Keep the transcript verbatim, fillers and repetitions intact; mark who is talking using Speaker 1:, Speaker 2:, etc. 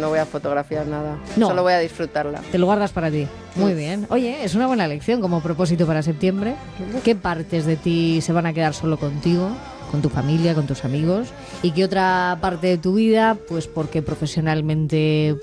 Speaker 1: no voy a fotografiar nada.
Speaker 2: No.
Speaker 1: Solo voy a disfrutarla.
Speaker 2: Te lo guardas para ti. Muy
Speaker 1: Sí.
Speaker 2: bien. Oye, es una buena lección como propósito para septiembre. ¿Qué partes de ti se van a quedar solo contigo, con tu familia, con tus amigos? ¿Y qué otra parte de tu vida, pues porque profesionalmente